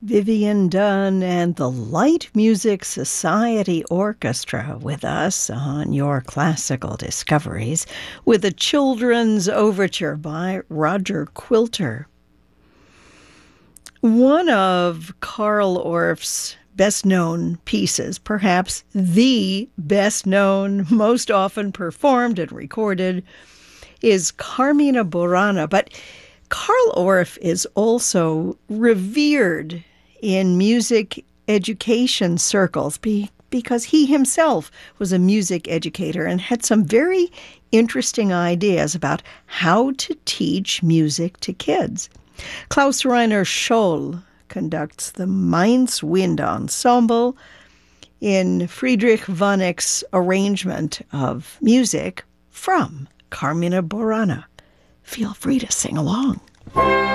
Vivian Dunn and the Light Music Society Orchestra with us on Your Classical Discoveries with a children's overture by Roger Quilter. One of Carl Orff's best-known pieces, perhaps the best-known, most often performed and recorded, is Carmina Burana. But Carl Orff is also revered in music education circles because he himself was a music educator and had some very interesting ideas about how to teach music to kids. Klaus Rainer Scholl conducts the Mainz Wind Ensemble in Friedrich Vonnegutt's arrangement of music from Carmina Burana. Feel free to sing along.